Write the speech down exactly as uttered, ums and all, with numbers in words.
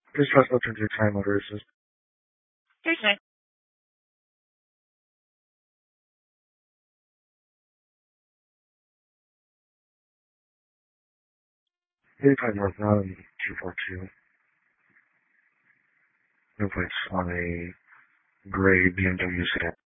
Please press the turn to time motor assist. Okay. eighty-five North Mountain, two four two. No plates on a gray B M W sedan.